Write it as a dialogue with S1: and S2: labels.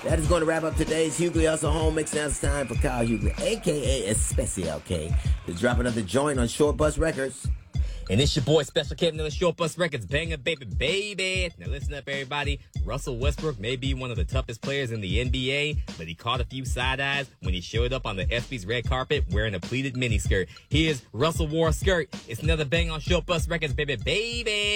S1: That is going to wrap up today's Hughley Hustle Home Mix. Now it's time for Kyle Hughley, a.k.a. Especial K, to drop another joint on Short Bus Records.
S2: And it's your boy Special K, another Short Bus Records banger, baby. Now listen up, everybody. Russell Westbrook may be one of the toughest players in the NBA, but he caught a few side eyes when he showed up on the ESPYs red carpet wearing a pleated miniskirt. Here's Russell wore a skirt. It's another bang on Short Bus Records, baby.